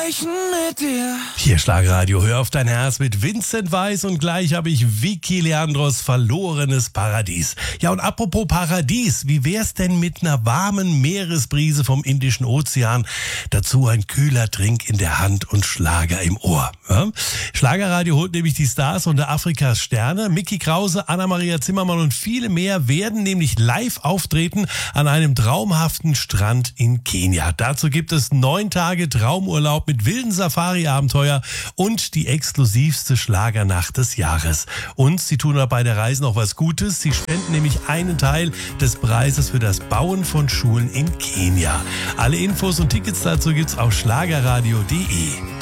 Mit dir. Hier Schlagerradio, hör auf dein Herz mit Vincent Weiss und gleich habe ich Vicky Leandros Verlorenes Paradies. Ja, und apropos Paradies, wie wär's denn mit einer warmen Meeresbrise vom Indischen Ozean? Dazu ein kühler Trink in der Hand und Schlager im Ohr. Ja? Schlagerradio holt nämlich die Stars unter Afrikas Sterne. Micky Krause, Anna-Maria Zimmermann und viele mehr werden nämlich live auftreten an einem traumhaften Strand in Kenia. Dazu gibt es 9 Tage Traumurlaub mit wilden Safari-Abenteuer und die exklusivste Schlagernacht des Jahres. Und sie tun auch bei der Reise noch was Gutes. Sie spenden nämlich einen Teil des Preises für das Bauen von Schulen in Kenia. Alle Infos und Tickets dazu gibt's auf schlagerradio.de.